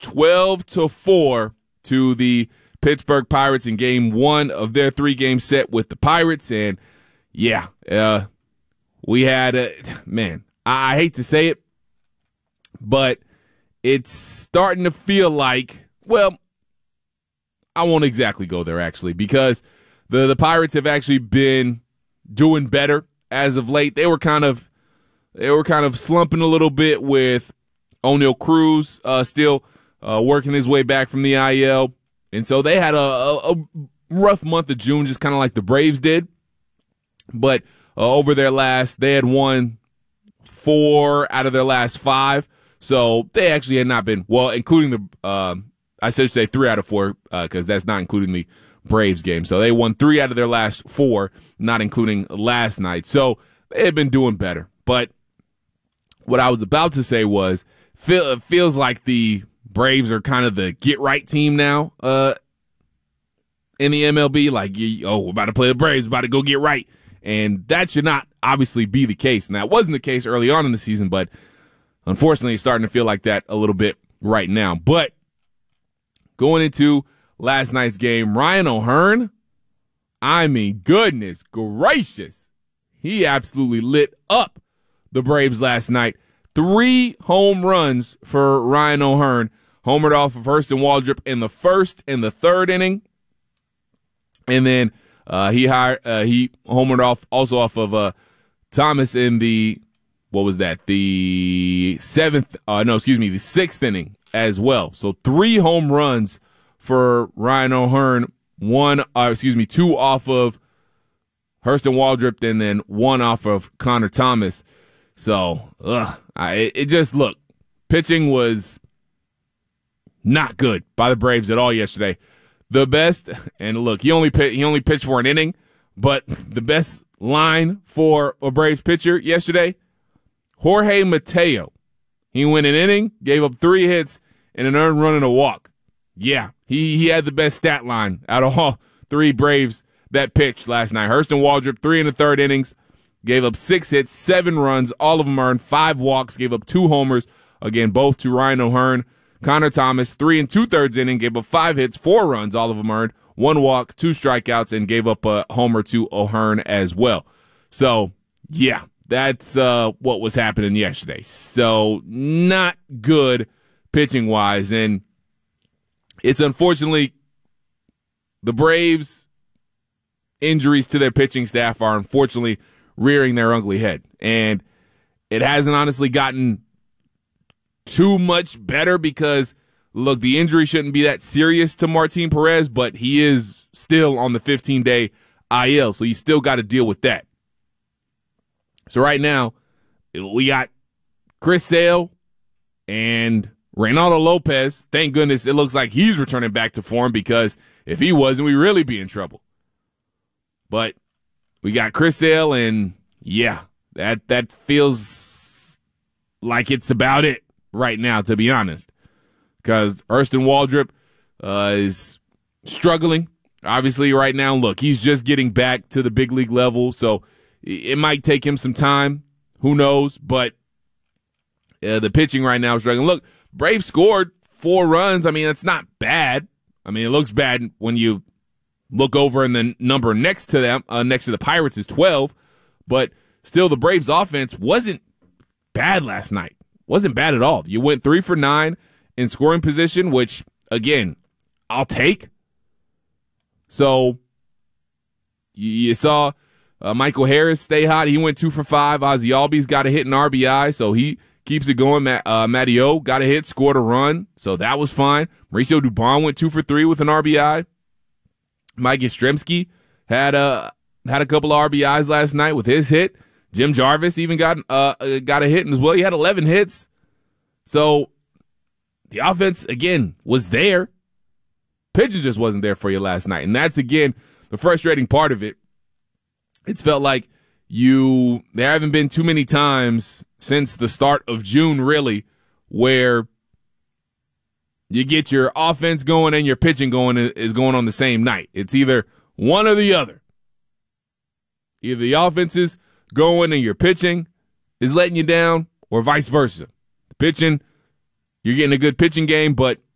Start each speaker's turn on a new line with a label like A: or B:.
A: 12-4 to the Pittsburgh Pirates in game 1 of their 3-game set with the Pirates. And yeah, we had I hate to say it, but it's starting to feel like, well, I won't exactly go there actually, because the Pirates have actually been doing better as of late. They were kind of slumping a little bit with O'Neal Cruz still working his way back from the IL. And so they had a rough month of June, just kind of like the Braves did. But over they had won 4 out of their last 5. So they actually had not been, well, including I should say 3 out of 4, because that's not including the Braves game. So they won 3 out of their last 4, not including last night. So they had been doing better. But what I was about to say was, it feels like the Braves are kind of the get-right team now in the MLB. Like, we're about to play the Braves, about to go get right. And that should not obviously be the case. And that wasn't the case early on in the season, but unfortunately it's starting to feel like that a little bit right now. But going into last night's game, Ryan O'Hearn, I mean, goodness gracious, he absolutely lit up the Braves last night. 3 home runs for Ryan O'Hearn. Homered off of Hurston Waldrop in the first and the third inning. And then he homered off of Thomas in the sixth inning as well. So 3 home runs for Ryan O'Hearn. 2 off of Hurston Waldrop, and then 1 off of Connor Thomas. So, pitching was not good by the Braves at all yesterday. The best, and look, he only pitched for an inning, but the best line for a Braves pitcher yesterday, Jorge Mateo. He went an inning, gave up 3 hits, and an earned run and a walk. Yeah, he had the best stat line out of all 3 Braves that pitched last night. Hurston Waldrop, 3 1/3 innings, gave up 6 hits, 7 runs, all of them earned, 5 walks, gave up 2 homers, again, both to Ryan O'Hearn. Connor Thomas, 3 2/3 inning, gave up 5 hits, 4 runs, all of them earned, 1 walk, 2 strikeouts, and gave up a homer to O'Hearn as well. So, yeah, that's what was happening yesterday. So, not good pitching-wise, and it's unfortunately the Braves' injuries to their pitching staff are unfortunately rearing their ugly head. And it hasn't honestly gotten too much better because, look, the injury shouldn't be that serious to Martin Perez, but he is still on the 15-day IL, so you still got to deal with that. So right now, we got Chris Sale and Reynaldo Lopez. Thank goodness it looks like he's returning back to form, because if he wasn't, we'd really be in trouble. But we got Chris Sale, and yeah, that feels like it's about it right now, to be honest, because Hurston Waldrop is struggling, obviously, right now. Look, he's just getting back to the big league level, so it might take him some time. Who knows? But the pitching right now is struggling. Look, Braves scored 4 runs. I mean, that's not bad. I mean, it looks bad when you look over and the number next to them, next to the Pirates, is 12. But still, the Braves' offense wasn't bad last night. Wasn't bad at all. You went 3 for 9 in scoring position, which, again, I'll take. So you saw Michael Harris stay hot. He went 2 for 5. Ozzie Albies got a hit in RBI, so he keeps it going. Matty O got a hit, scored a run, so that was fine. Mauricio Dubon went 2 for 3 with an RBI. Mike Yastrzemski had a couple of RBIs last night with his hit. Jim Jarvis even got a hit as well. He had 11 hits. So the offense, again, was there. Pitching just wasn't there for you last night. And that's, again, the frustrating part of it. It's felt like there haven't been too many times since the start of June, really, where you get your offense going and your pitching going on the same night. It's either one or the other. Either the offense is going and your pitching is letting you down, or vice versa. The pitching, you're getting a good pitching game, but